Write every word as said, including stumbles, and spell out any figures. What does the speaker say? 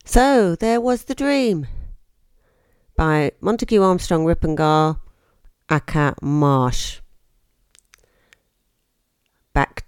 So there was the dream by Montague Armstrong Rippengar, Aka Marsh. Back